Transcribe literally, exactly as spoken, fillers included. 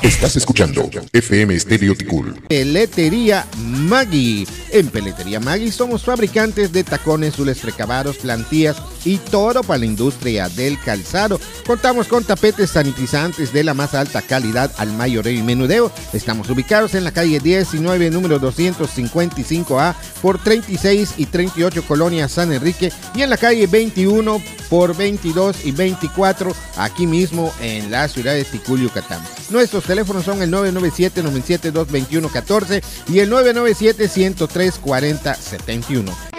Estás escuchando F M Estéreo Ticul. Peletería Maggi. En Peletería Maggi somos fabricantes de tacones, zules precabados, plantillas y todo para la industria del calzado. Contamos con tapetes sanitizantes de la más alta calidad al mayoreo y menudeo. Estamos ubicados en la calle diecinueve, número doscientos cincuenta y cinco A por treinta y seis y treinta y ocho Colonia San Enrique, y en la calle veintiuno por veintidós y veinticuatro aquí mismo en la ciudad de Ticul, Yucatán. Nuestros teléfonos son el nueve nueve siete, nueve siete dos, dos uno uno cuatro y el nueve nueve siete, uno cero tres, cuatro cero siete uno.